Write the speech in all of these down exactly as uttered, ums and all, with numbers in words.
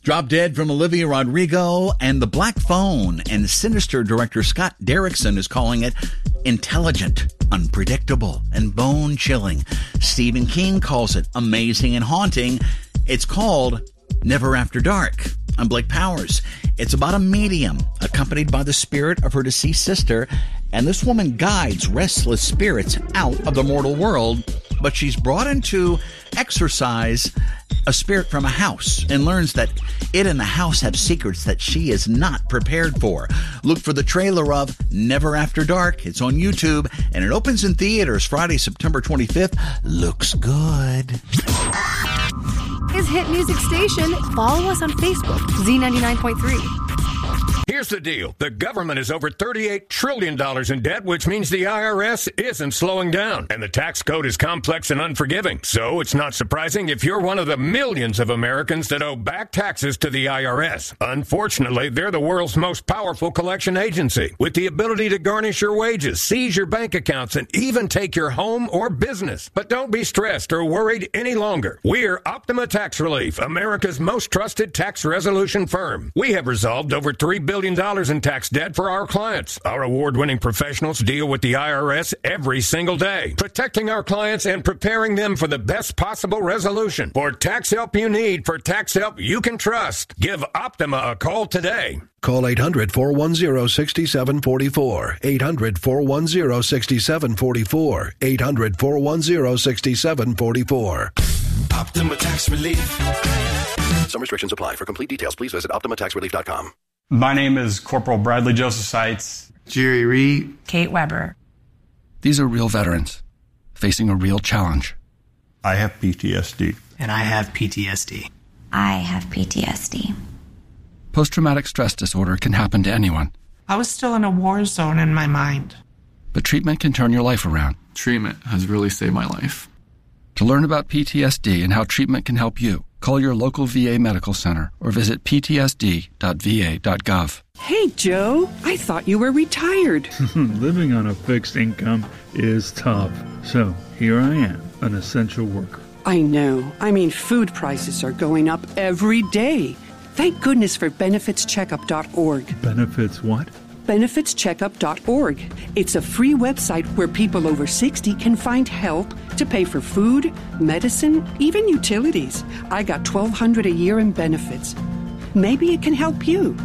Drop Dead from Olivia Rodrigo, and The Black Phone, and Sinister director Scott Derrickson is calling it intelligent, unpredictable, and bone-chilling. Stephen King calls it amazing and haunting. It's called Never After Dark. I'm Blake Powers. It's about a medium accompanied by the spirit of her deceased sister, and this woman guides restless spirits out of the mortal world, but she's brought in to exorcise a spirit from a house and learns that it and the house have secrets that she is not prepared for. Look for the trailer of Never After Dark. It's on YouTube, and it opens in theaters Friday, September twenty-fifth. Looks good. His hit music station. Follow us on Facebook, Z ninety-nine point three. Here's the deal. The government is over thirty-eight trillion dollars in debt, which means the I R S isn't slowing down. And the tax code is complex and unforgiving. So it's not surprising if you're one of the millions of Americans that owe back taxes to the I R S. Unfortunately, they're the world's most powerful collection agency, with the ability to garnish your wages, seize your bank accounts, and even take your home or business. But don't be stressed or worried any longer. We're Optima Tax Relief, America's most trusted tax resolution firm. We have resolved over three billion dollars in tax debt for our clients. Our award-winning professionals deal with the I R S every single day, protecting our clients and preparing them for the best possible resolution. For tax help you need, for tax help you can trust, give Optima a call today. Call eight hundred, four one zero, six seven four four. eight hundred, four one zero, six seven four four. eight hundred, four one zero, six seven four four. Optima Tax Relief. Some restrictions apply. For complete details, please visit optima tax relief dot com. My name is Corporal Bradley Joseph Seitz. Jerry Reed. Kate Weber. These are real veterans facing a real challenge. I have P T S D. And I have P T S D. I have P T S D. Post-traumatic stress disorder can happen to anyone. I was still in a war zone in my mind. But treatment can turn your life around. Treatment has really saved my life. To learn about P T S D and how treatment can help you, call your local V A medical center or visit p t s d dot v a dot gov. Hey, Joe, I thought you were retired. Living on a fixed income is tough. So here I am, an essential worker. I know. I mean, food prices are going up every day. Thank goodness for benefits checkup dot org. Benefits what? benefits checkup dot org. It's a free website where people over sixty can find help to pay for food, medicine, even utilities. I got twelve hundred dollars a year in benefits. Maybe it can help you.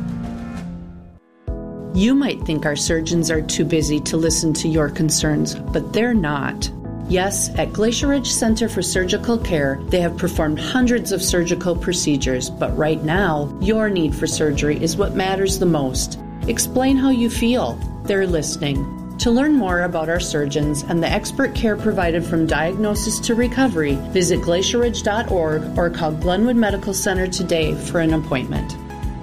You might think our surgeons are too busy to listen to your concerns, but they're not. Yes, at Glacier Ridge Center for Surgical Care, they have performed hundreds of surgical procedures, but right now, your need for surgery is what matters the most. Explain how you feel. They're listening. To learn more about our surgeons and the expert care provided from diagnosis to recovery, visit glacier ridge dot org or call Glenwood Medical Center today for an appointment.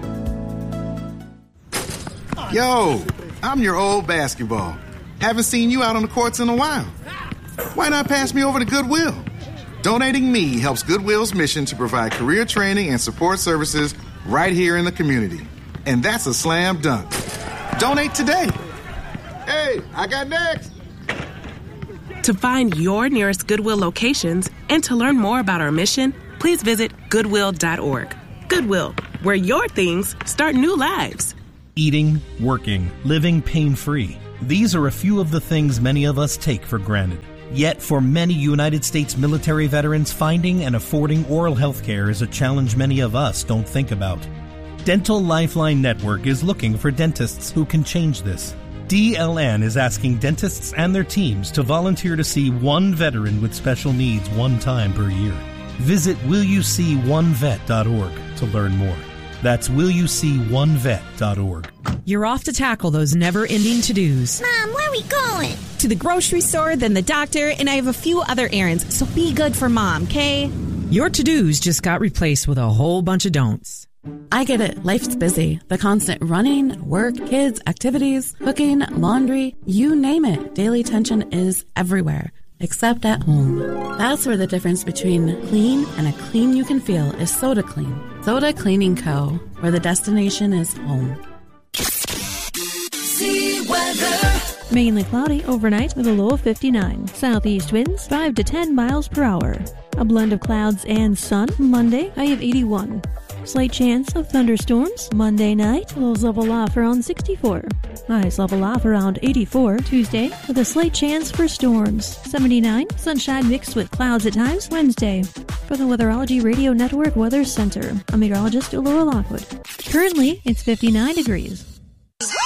Yo, I'm your old basketball. Haven't seen you out on the courts in a while. Why not pass me over to Goodwill? Donating me helps Goodwill's mission to provide career training and support services right here in the community. And that's a slam dunk. Donate today. Hey, I got next. To find your nearest Goodwill locations and to learn more about our mission, please visit goodwill dot org. Goodwill, where your things start new lives. Eating, working, living pain-free. These are a few of the things many of us take for granted. Yet, for many United States military veterans, finding and affording oral health care is a challenge many of us don't think about. Dental Lifeline Network is looking for dentists who can change this. D L N is asking dentists and their teams to volunteer to see one veteran with special needs one time per year. Visit will you see one vet dot org to learn more. That's will you see one vet dot org. You're off to tackle those never-ending to-dos. Mom, where are we going? To the grocery store, then the doctor, and I have a few other errands, so be good for Mom, okay? Your to-dos just got replaced with a whole bunch of don'ts. I get it. Life's busy. The constant running, work, kids, activities, cooking, laundry, you name it. Daily tension is everywhere, except at home. That's where the difference between clean and a clean you can feel is Soda Clean. Soda Cleaning Co., where the destination is home. See weather. Mainly cloudy overnight with a low of fifty-nine. Southeast winds five to ten miles per hour. A blend of clouds and sun. Monday, high of eighty-one. Slight chance of thunderstorms. Monday night, lows level off around sixty-four. Highs level off around eighty-four. Tuesday, with a slight chance for storms. seventy-nine. Sunshine mixed with clouds at times. Wednesday. For the Weatherology Radio Network Weather Center, I'm meteorologist Laura Lockwood. Currently, it's fifty-nine degrees.